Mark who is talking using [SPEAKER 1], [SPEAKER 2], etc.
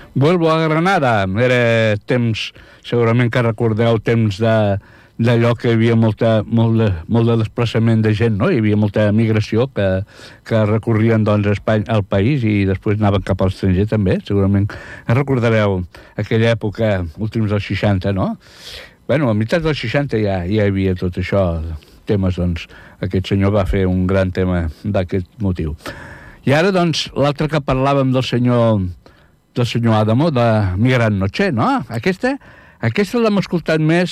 [SPEAKER 1] Vuelvo a Granada. Era temps, segurament que recordeu, temps d'allò que hi havia molt de desplaçament de gent, no? Hi havia molta migració que recorrien, doncs, Espanya, al país i després anaven cap a l'estranger, també. Segurament recordareu aquella època, últims dels 60, no? Bueno, a meitat dels 60 ja hi havia tot això, temes, doncs, aquest senyor va fer un gran tema d'aquest motiu. I ara, doncs, l'altre que parlàvem del senyor Adamo, de Mi Gran Noche, no? Aquesta l'hem escoltat més